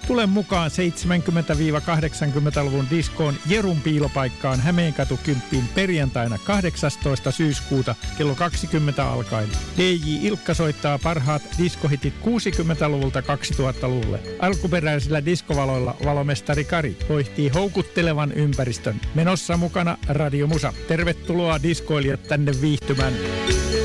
Tule mukaan 70-80-luvun diskoon Jerun piilopaikkaan Hämeenkatu 10 perjantaina 18. syyskuuta kello 20 alkaen. DJ Ilkka soittaa parhaat diskohitit 60-luvulta 2000-luvulle. Alkuperäisillä diskovaloilla valomestari Kari hoihtii houkuttelevan ympäristön. Menossa mukana Radio Musa. Tervetuloa diskoilijat tänne viihtymään.